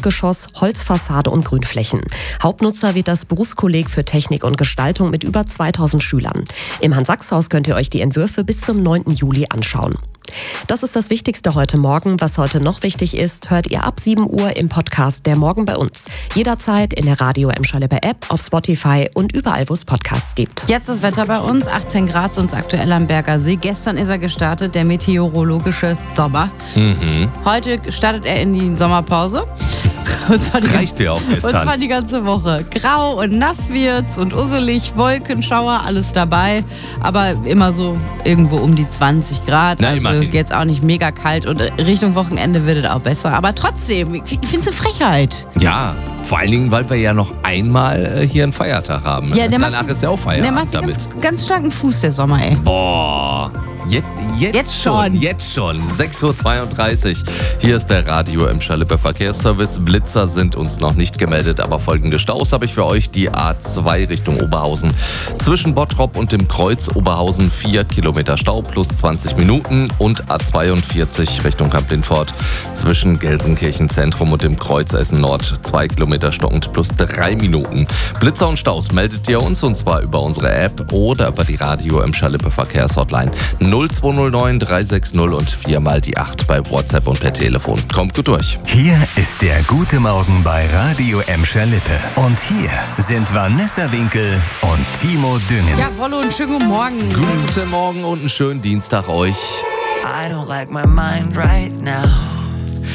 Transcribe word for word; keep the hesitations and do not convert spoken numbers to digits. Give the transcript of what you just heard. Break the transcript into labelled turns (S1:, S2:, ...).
S1: Erdgeschoss, Holzfassade und Grünflächen. Hauptnutzer wird das Berufskolleg für Technik und Gestaltung mit über zweitausend Schülern. Im Hans-Sachs-Haus könnt ihr euch die Entwürfe bis zum neunten Juli anschauen. Das ist das Wichtigste heute Morgen. Was heute noch wichtig ist, hört ihr ab sieben Uhr im Podcast Der Morgen bei uns. Jederzeit in der Radio Emscher-Lippe App, auf Spotify und überall, wo es Podcasts gibt.
S2: Jetzt das Wetter bei uns, achtzehn Grad sind es aktuell am Berger See. Gestern ist er gestartet, der meteorologische Sommer.
S3: Mhm.
S2: Heute startet er in die Sommerpause. Und zwar die,
S3: Reicht dir auch gestern.
S2: Und zwar die ganze Woche. Grau und nass wird's und usselig, Wolkenschauer, alles dabei. Aber immer so irgendwo um die zwanzig Grad.
S3: Na,
S2: also
S3: immerhin.
S2: Jetzt auch nicht mega kalt. Und Richtung Wochenende wird es auch besser. Aber trotzdem, ich finde es eine Frechheit.
S3: Ja, vor allen Dingen, weil wir ja noch einmal äh, hier einen Feiertag haben.
S2: Ja, der
S3: Danach
S2: macht,
S3: ist ja auch Feierabend
S2: der macht sich
S3: damit.
S2: ganz, ganz starken Fuß, der Sommer, ey.
S3: Boah. Jetzt, jetzt,
S2: Jetzt
S3: schon,
S2: schon.
S3: jetzt schon. sechs Uhr zweiunddreißig. Hier ist der Radio Emscher-Lippe Verkehrsservice. Blitzer sind uns noch nicht gemeldet, aber folgende Staus habe ich für euch. Die A zwei Richtung Oberhausen. Zwischen Bottrop und dem Kreuz Oberhausen vier Kilometer Stau plus zwanzig Minuten. Und A zweiundvierzig Richtung Kamp-Lindfort. Zwischen Gelsenkirchen Zentrum und dem Kreuz Essen Nord zwei Kilometer stockend plus drei Minuten. Blitzer und Staus meldet ihr uns, und zwar über unsere App oder über die Radio Emscher-Lippe Verkehrshotline null zwei null neun drei sechs null und viermal die acht bei WhatsApp und per Telefon. Kommt gut durch.
S4: Hier ist der Gute Morgen bei Radio Emscher-Lippe. Und hier sind Vanessa Winkel und Timo Düngen.
S2: Ja, Wollo und schönen guten Morgen.
S3: Guten Morgen und einen schönen Dienstag euch.
S5: I don't like my mind right now.